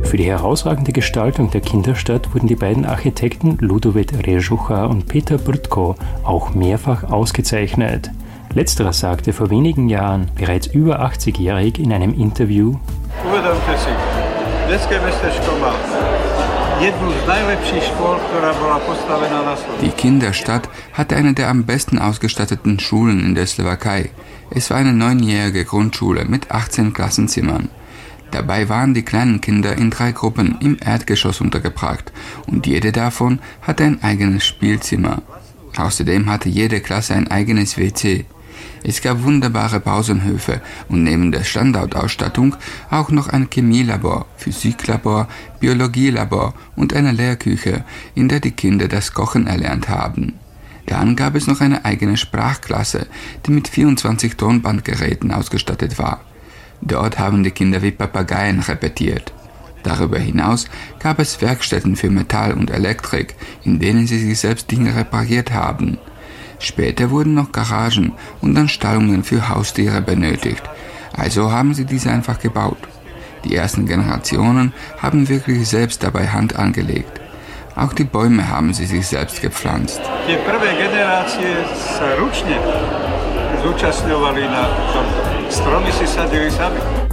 Für die herausragende Gestaltung der Kinderstadt wurden die beiden Architekten Ludovic Režucha und Peter Brtko auch mehrfach ausgezeichnet. Letzterer sagte vor wenigen Jahren, bereits über 80-jährig, in einem Interview: Die Kinderstadt hatte eine der am besten ausgestatteten Schulen in der Slowakei. Es war eine 9-jährige Grundschule mit 18 Klassenzimmern. Dabei waren die kleinen Kinder in 3 Gruppen im Erdgeschoss untergebracht und jede davon hatte ein eigenes Spielzimmer. Außerdem hatte jede Klasse ein eigenes WC. Es gab wunderbare Pausenhöfe und neben der Standardausstattung auch noch ein Chemielabor, Physiklabor, Biologielabor und eine Lehrküche, in der die Kinder das Kochen erlernt haben. Dann gab es noch eine eigene Sprachklasse, die mit 24 Tonbandgeräten ausgestattet war. Dort haben die Kinder wie Papageien repetiert. Darüber hinaus gab es Werkstätten für Metall und Elektrik, in denen sie sich selbst Dinge repariert haben. Später wurden noch Garagen und dann Stallungen für Haustiere benötigt. Also haben sie diese einfach gebaut. Die ersten Generationen haben wirklich selbst dabei Hand angelegt. Auch die Bäume haben sie sich selbst gepflanzt. Die prvé generácie sa ručne zúčastňovali na tom. Stromy si sadili sami.